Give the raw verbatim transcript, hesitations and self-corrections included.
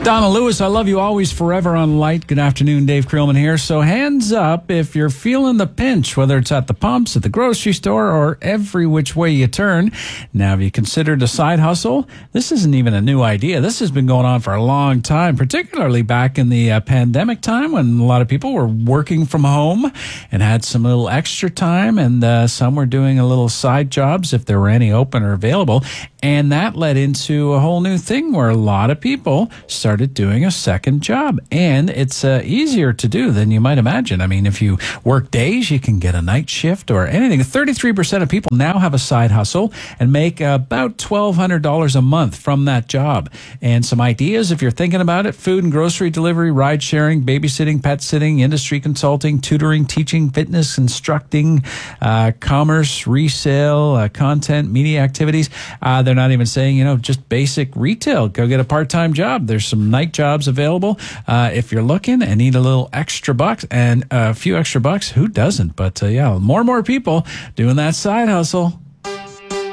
Donna Lewis, I love you always, forever on Light. Good afternoon, Dave Creelman here. So hands up if you're feeling the pinch, whether it's at the pumps, at the grocery store, or every which way you turn. Now, have you considered a side hustle? This isn't even a new idea. This has been going on for a long time, particularly back in the uh, pandemic time when a lot of people were working from home and had some little extra time, and uh, some were doing a little side jobs if there were any open or available. And that led into a whole new thing where a lot of people started doing a second job. And it's uh, easier to do than you might imagine. I mean, if you work days, you can get a night shift or anything. thirty-three percent of people now have a side hustle and make about twelve hundred dollars a month from that job. And some ideas, if you're thinking about it: food and grocery delivery, ride sharing, babysitting, pet sitting, industry consulting, tutoring, teaching, fitness, instructing, uh, commerce, resale, uh, content, media activities. Uh, they're not even saying, you know, just basic retail. Go get a part-time job. There's some night jobs available. Uh, if you're looking and need a little extra bucks and a few extra bucks, who doesn't? But uh, yeah, more and more people doing that side hustle.